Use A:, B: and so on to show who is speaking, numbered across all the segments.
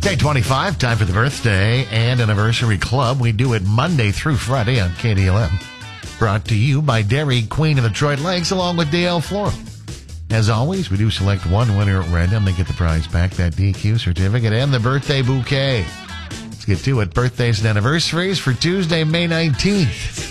A: Day 25, time for the birthday and anniversary club. We do it Monday through Friday on KDLM. Brought to you by Dairy Queen of Detroit Lakes along with DL Floral. As always, we do select one winner at random. They get the prize back, that DQ certificate, and the birthday bouquet. Let's get to it. Birthdays and anniversaries for Tuesday, May 19th.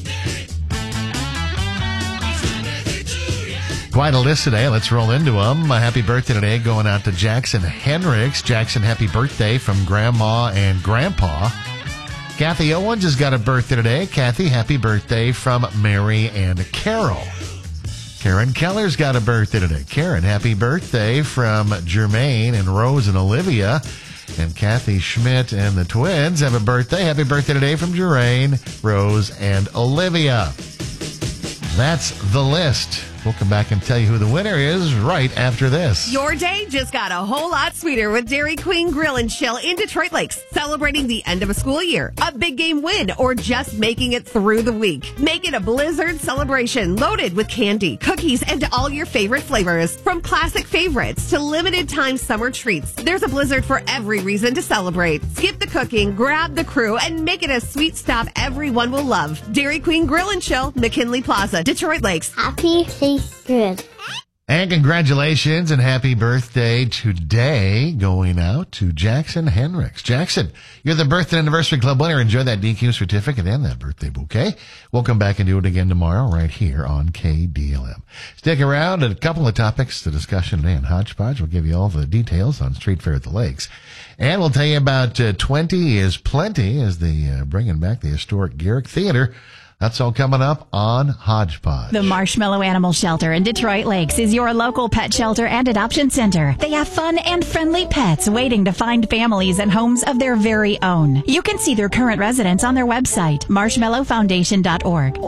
A: Quite a list today. Let's roll into them. A happy birthday today going out to Jackson Henricks. Jackson, happy birthday from Grandma and Grandpa. Kathy Owens has got a birthday today. Kathy, happy birthday from Mary and Carol. Karen Keller's got a birthday today. Karen, happy birthday from Jermaine and Rose and Olivia. And Kathy Schmidt and the twins have a birthday. Happy birthday today from Jermaine, Rose, and Olivia. That's the list. We'll come back and tell you who the winner is right after this.
B: Your day just got a whole lot sweeter with Dairy Queen Grill and Chill in Detroit Lakes, celebrating the end of a school year, a big game win, or just making it through the week. Make it a Blizzard celebration loaded with candy, cookies, and all your favorite flavors. From classic favorites to limited time summer treats, there's a Blizzard for every reason to celebrate. Skip the cooking, grab the crew, and make it a sweet stop everyone will love. Dairy Queen Grill and Chill, McKinley Plaza, Detroit Lakes.
C: Happy good.
A: And congratulations and happy birthday today going out to Jackson Henricks. Jackson, you're the birthday anniversary club winner. Enjoy that DQ certificate and that birthday bouquet. We'll come back and do it again tomorrow right here on KDLM. Stick around. A couple of topics to discussion today in Hodgepodge. We'll give you all the details on Street Fair at the Lakes. And we'll tell you about 20 is Plenty as they bringing back the historic Garrick Theater. That's all coming up on Hodgepodge.
D: The Marshmallow Animal Shelter in Detroit Lakes is your local pet shelter and adoption center. They have fun and friendly pets waiting to find families and homes of their very own. You can see their current residents on their website, marshmallowfoundation.org.